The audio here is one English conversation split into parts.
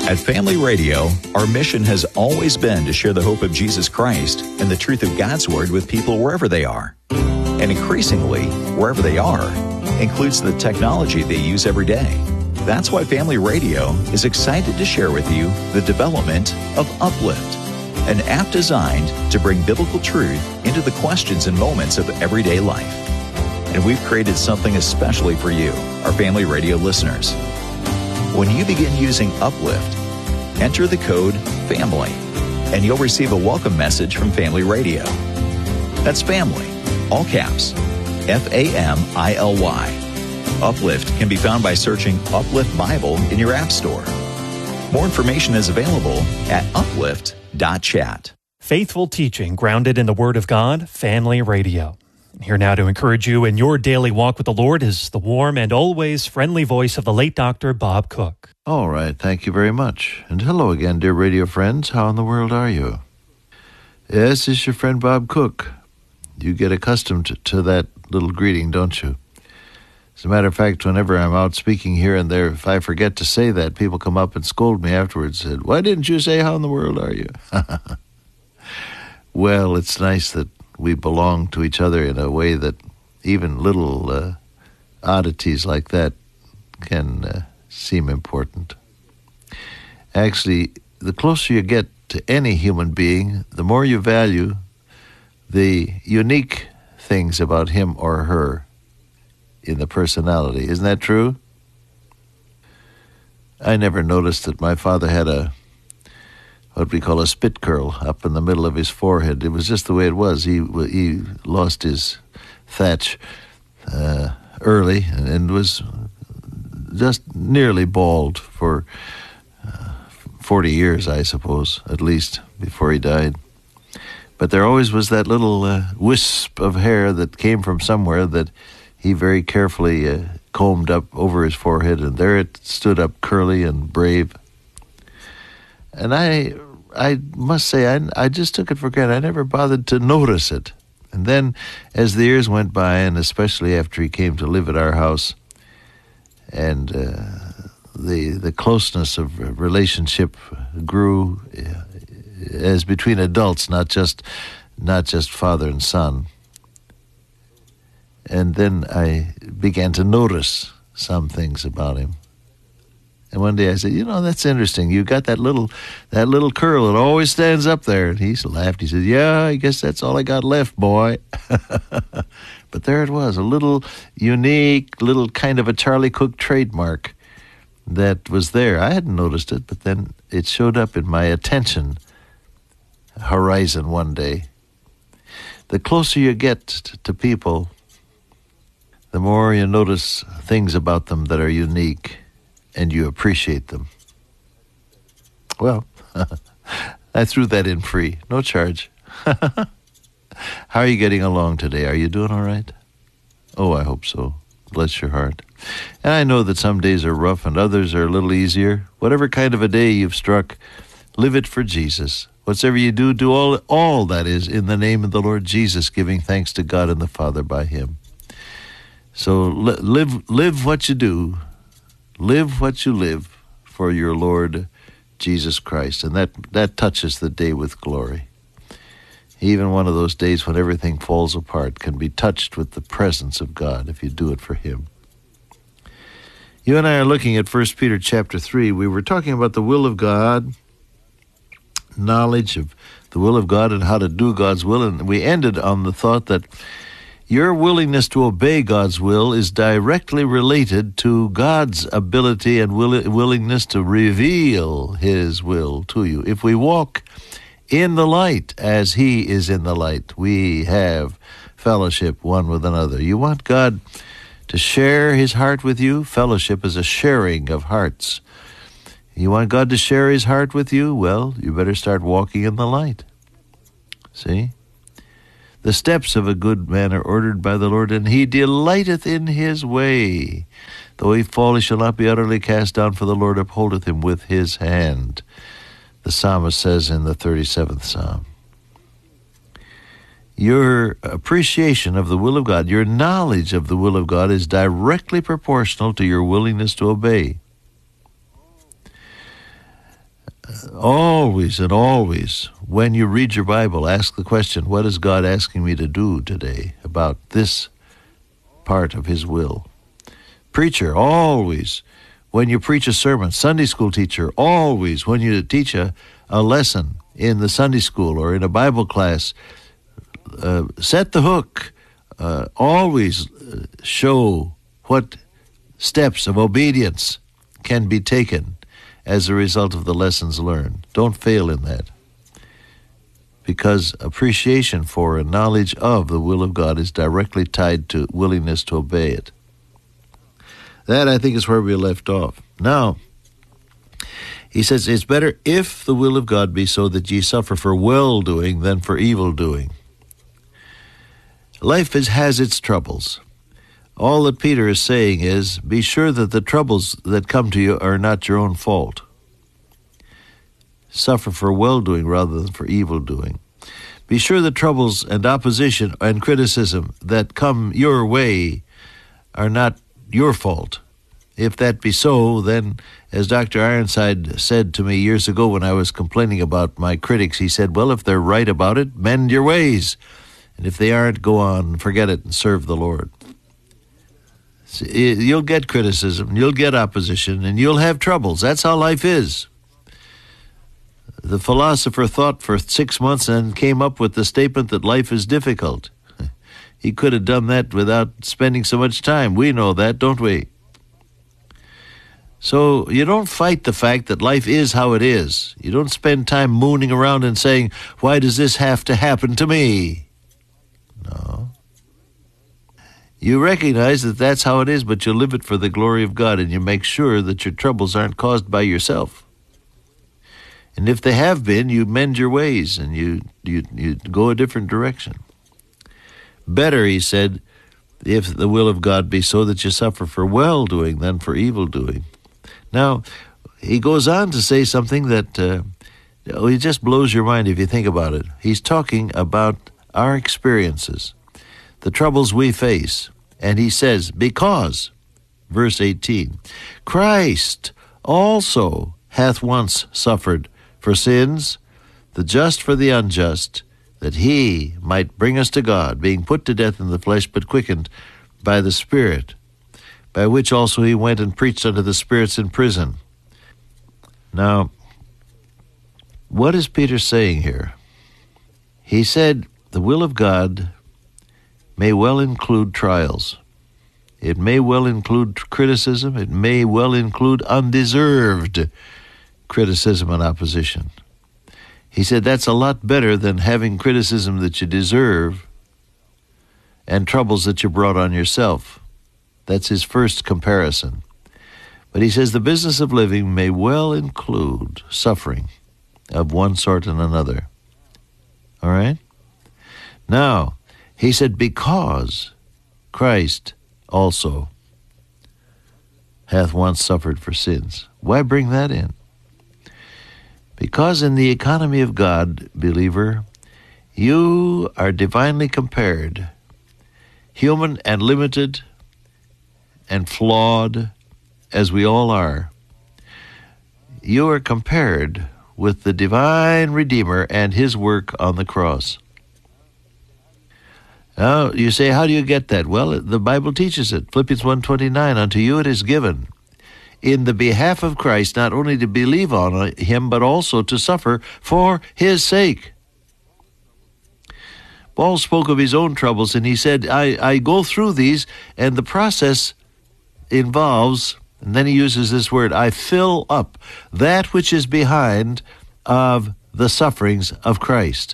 At Family Radio, our mission has always been to share the hope of Jesus Christ and the truth of God's Word with people wherever they are. And increasingly, wherever they are, includes the technology they use every day. That's why Family Radio is excited to share with you the development of Uplift, an app designed to bring biblical truth into the questions and moments of everyday life. And we've created something especially for you, our Family Radio listeners. When you begin using Uplift, enter the code FAMILY, and you'll receive a welcome message from Family Radio. That's family, all caps, FAMILY. Uplift can be found by searching Uplift Bible in your app store. More information is available at uplift.chat. Faithful teaching grounded in the Word of God, Family Radio. Here now to encourage you in your daily walk with the Lord is the warm and always friendly voice of the late Dr. Bob Cook. All right, thank you very much. And hello again, dear radio friends. How in the world are you? Yes, this is your friend Bob Cook. You get accustomed to that little greeting, don't you? As a matter of fact, whenever I'm out speaking here and there, if I forget to say that, people come up and scold me afterwards and said, "Why didn't you say how in the world are you?" Well, it's nice that we belong to each other in a way that even little oddities like that can seem important. Actually, the closer you get to any human being, the more you value the unique things about him or her in the personality. Isn't that true? I never noticed that my father had what we call a spit curl up in the middle of his forehead. It was just the way it was. He lost his thatch early and was just nearly bald for 40 years, I suppose, at least, before he died. But there always was that little wisp of hair that came from somewhere that he very carefully combed up over his forehead, and there it stood up curly and brave. And I must say, I just took it for granted. I never bothered to notice it. And then, as the years went by, and especially after he came to live at our house, and the closeness of relationship grew as between adults, not just father and son. And then I began to notice some things about him. And one day I said, that's interesting. You got that little curl. It always stands up there. And he laughed. He said, "Yeah, I guess that's all I got left, boy." But there it was, a little unique, little kind of a Charlie Cook trademark that was there. I hadn't noticed it, but then it showed up in my attention horizon one day. The closer you get to people, the more you notice things about them that are unique, and you appreciate them. Well, I threw that in free, no charge. How are you getting along today? Are you doing all right? Oh, I hope so. Bless your heart. And I know that some days are rough and others are a little easier. Whatever kind of a day you've struck, live it for Jesus. Whatsoever you do, do all that is in the name of the Lord Jesus, giving thanks to God and the Father by him. So live what you do. Live what you live for your Lord Jesus Christ. And that touches the day with glory. Even one of those days when everything falls apart can be touched with the presence of God if you do it for him. You and I are looking at 1 Peter chapter 3. We were talking about the will of God, knowledge of the will of God and how to do God's will. And we ended on the thought that your willingness to obey God's will is directly related to God's ability and willingness to reveal his will to you. If we walk in the light as he is in the light, we have fellowship one with another. You want God to share his heart with you? Fellowship is a sharing of hearts. You want God to share his heart with you? Well, you better start walking in the light. See? The steps of a good man are ordered by the Lord, and he delighteth in his way. Though he fall, he shall not be utterly cast down, for the Lord upholdeth him with his hand. The psalmist says in the 37th Psalm. Your appreciation of the will of God, your knowledge of the will of God is directly proportional to your willingness to obey. Always and always, when you read your Bible, ask the question, what is God asking me to do today about this part of His will? Preacher, always, when you preach a sermon. Sunday school teacher, always, when you teach a lesson in the Sunday school or in a Bible class, set the hook. Always show what steps of obedience can be taken as a result of the lessons learned. Don't fail in that, because appreciation for and knowledge of the will of God is directly tied to willingness to obey it. That, I think, is where we left off. Now, he says, it's better if the will of God be so that ye suffer for well-doing than for evil-doing. Life has its troubles. All that Peter is saying is, be sure that the troubles that come to you are not your own fault. Suffer for well-doing rather than for evil-doing. Be sure the troubles and opposition and criticism that come your way are not your fault. If that be so, then, as Dr. Ironside said to me years ago when I was complaining about my critics, he said, well, if they're right about it, mend your ways. And if they aren't, go on, forget it, and serve the Lord. You'll get criticism, you'll get opposition, and you'll have troubles. That's how life is. The philosopher thought for 6 months and came up with the statement that life is difficult. He could have done that without spending so much time. We know that, don't we? So you don't fight the fact that life is how it is. You don't spend time mooning around and saying, why does this have to happen to me? No. You recognize that that's how it is, but you live it for the glory of God, and you make sure that your troubles aren't caused by yourself. And if they have been, you mend your ways and you go a different direction. Better, he said, if the will of God be so that you suffer for well-doing than for evil-doing. Now, he goes on to say something that it just blows your mind if you think about it. He's talking about our experiences, the troubles we face. And he says, because, verse 18, Christ also hath once suffered for sins, the just for the unjust, that he might bring us to God, being put to death in the flesh, but quickened by the Spirit, by which also he went and preached unto the spirits in prison. Now, what is Peter saying here? He said the will of God may well include trials. It may well include criticism. It may well include undeserved criticism and opposition. He said that's a lot better than having criticism that you deserve and troubles that you brought on yourself. That's his first comparison. But he says the business of living may well include suffering of one sort and another. All right? Now, he said, because Christ also hath once suffered for sins. Why bring that in? Because in the economy of God, believer, you are divinely compared, human and limited and flawed as we all are. You are compared with the divine Redeemer and his work on the cross. Now, you say, how do you get that? Well, the Bible teaches it. Philippians 1:29, unto you it is given in the behalf of Christ, not only to believe on him, but also to suffer for his sake. Paul spoke of his own troubles, and he said, I go through these, and the process involves, and then he uses this word, I fill up that which is behind of the sufferings of Christ.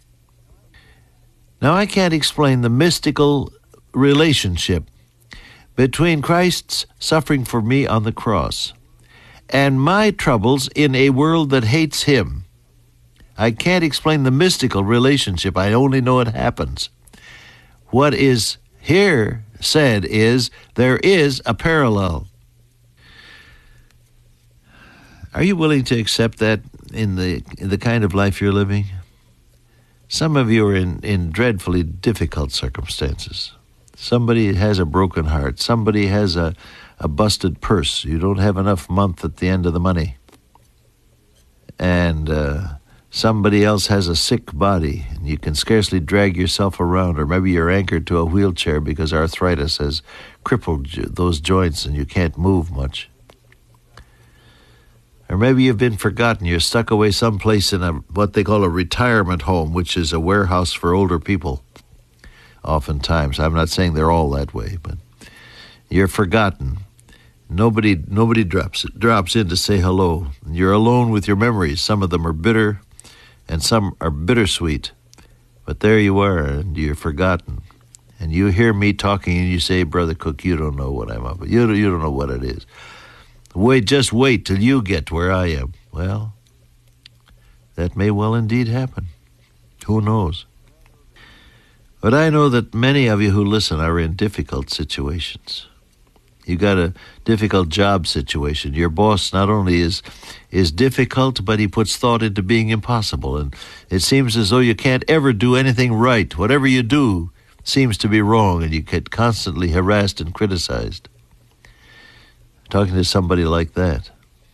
Now, I can't explain the mystical relationship between Christ's suffering for me on the cross and my troubles in a world that hates him. I can't explain the mystical relationship. I only know it happens. What is here said is there is a parallel. Are you willing to accept that in the kind of life you're living? Some of you are in dreadfully difficult circumstances. Somebody has a broken heart. Somebody has a busted purse. You don't have enough month at the end of the money. and somebody else has a sick body, and you can scarcely drag yourself around, or maybe you're anchored to a wheelchair because arthritis has crippled those joints and you can't move much. Or maybe you've been forgotten. You're stuck away someplace in what they call a retirement home, which is a warehouse for older people. Oftentimes, I'm not saying they're all that way, but you're forgotten. Nobody drops in to say hello. You're alone with your memories. Some of them are bitter, and some are bittersweet. But there you are, and you're forgotten. And you hear me talking, and you say, Brother Cook, you don't know what I'm up with. You don't know what it is. Just wait till you get where I am. Well, that may well indeed happen. Who knows? But I know that many of you who listen are in difficult situations. You got a difficult job situation. Your boss not only is difficult, but he puts thought into being impossible. And it seems as though you can't ever do anything right. Whatever you do seems to be wrong, and you get constantly harassed and criticized. Talking to somebody like that.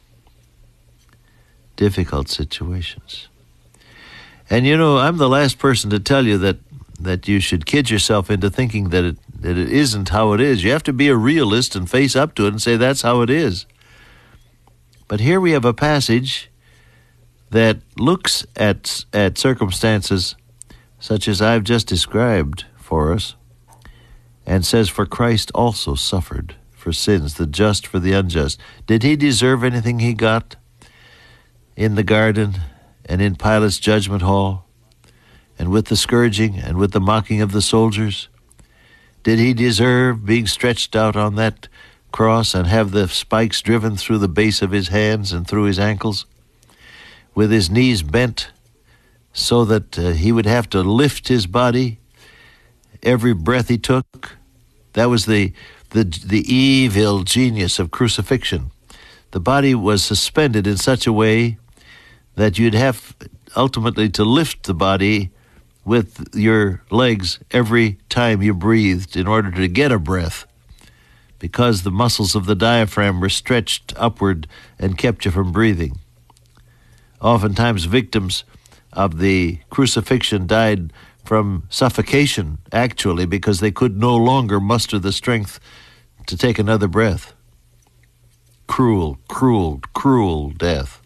Difficult situations. And I'm the last person to tell you that you should kid yourself into thinking that it isn't how it is. You have to be a realist and face up to it and say that's how it is. But here we have a passage that looks at circumstances such as I've just described for us and says, for Christ also suffered for sins, the just for the unjust. Did he deserve anything he got in the garden and in Pilate's judgment hall and with the scourging and with the mocking of the soldiers? Did he deserve being stretched out on that cross and have the spikes driven through the base of his hands and through his ankles, with his knees bent so that he would have to lift his body every breath he took? That was the evil genius of crucifixion. The body was suspended in such a way that you'd have ultimately to lift the body with your legs every time you breathed in order to get a breath, because the muscles of the diaphragm were stretched upward and kept you from breathing. Oftentimes victims of the crucifixion died from suffocation, actually, because they could no longer muster the strength to take another breath. Cruel, cruel, cruel death.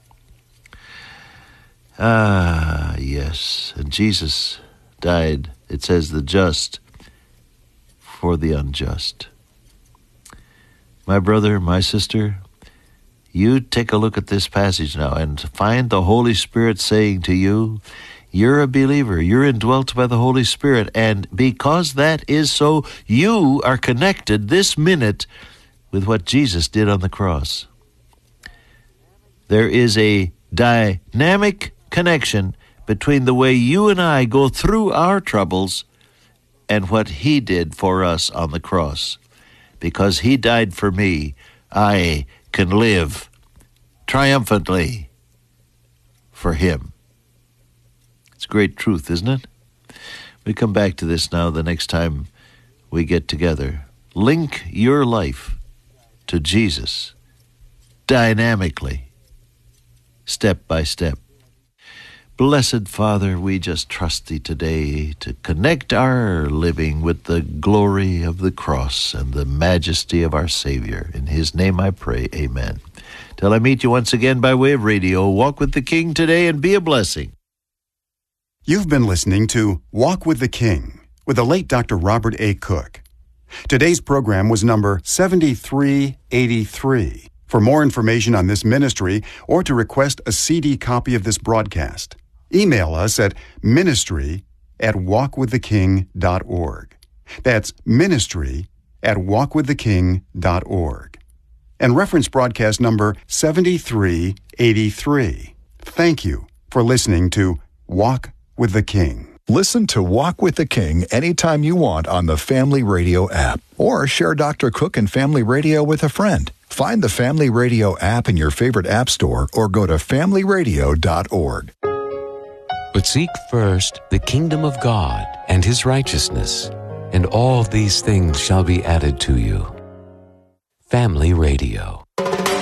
Ah, yes. And Jesus died, it says, the just for the unjust. My brother, my sister, you take a look at this passage now and find the Holy Spirit saying to you, you're a believer, you're indwelt by the Holy Spirit, and because that is so, you are connected this minute with what Jesus did on the cross. There is a dynamic connection between the way you and I go through our troubles and what he did for us on the cross. Because he died for me, I can live triumphantly for him. It's great truth, isn't it? We come back to this now the next time we get together. Link your life to Jesus dynamically, step by step. Blessed Father, we just trust thee today to connect our living with the glory of the cross and the majesty of our Savior. In his name I pray, amen. Till I meet you once again by way of radio, walk with the King today and be a blessing. You've been listening to Walk with the King with the late Dr. Robert A. Cook. Today's program was number 7383. For more information on this ministry or to request a CD copy of this broadcast, email us at ministry@walkwiththeking.org. That's ministry@walkwiththeking.org. And reference broadcast number 7383. Thank you for listening to Walk with the King. Listen to Walk with the King anytime you want on the Family Radio app, or share Dr. Cook and Family Radio with a friend. Find the Family Radio app in your favorite app store or go to familyradio.org. But seek first the kingdom of God and his righteousness, and all these things shall be added to you. Family Radio.